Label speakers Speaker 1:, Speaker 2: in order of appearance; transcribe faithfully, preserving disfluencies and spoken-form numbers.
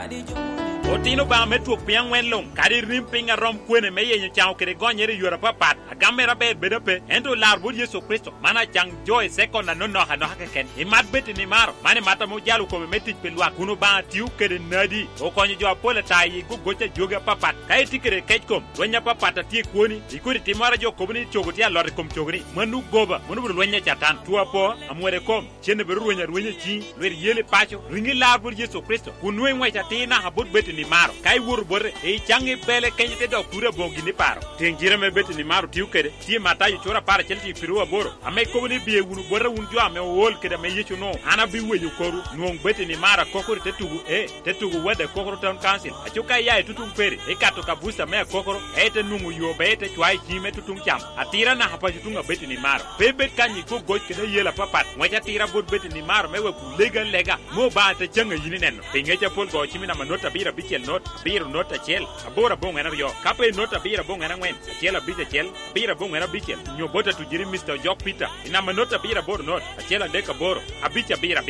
Speaker 1: Otino ba metu piang wen long kadi rimping a rom kwene me yenyo chao kede gonyere yura papat agamera be bedepe endo larbo Yesu Kristo mana chang joy second na no no ha no haken imat beti ni maro mane mata mo jalu ko metik pelwa kuno ba tiu kede nadi o konyo jo pole tai go gocha joga papat kai tikere kechkom wenya papata tie kwoni ikuri timara jo kobni chogoti a lor kom chogni manu goba manu bru wenya chatan tua po amwere kom chene beru wenya wenya chi wer yele pacho ringi larbo Yesu Kristo kunwe ngwe chatina habut beti ni maro kai wur bore e changi bele kenyete do kura bongi ni paro tengira me beti ni maro tiu kede tie mata yu chora para chelti piruwa boro ame ko ni biye wunu bore wun jo ame wol kede me yichu no ana bi weyu koru nuong beti ni mara kokoro tetugu e tetugu wede kokoro town council achuka ya tutung pere e kato kabusa me kokoro e te nungu yo bete chwai chime tutung cham atira na hapa tutunga beti ni maro bebet kanyi ko goj kede yela papat mwacha tira bot beti ni maro mewe ku lega lega mo ba te changa yini neno pingecha pol go chimina manota bira bichel not bira nota chel abora bonga na yo kape nota bira bonga na ngwen chela bicha chel bira bonga na bichel nyobota tujiri Mister Jock Peter ina manota bira bor not chela deka boro abicha bira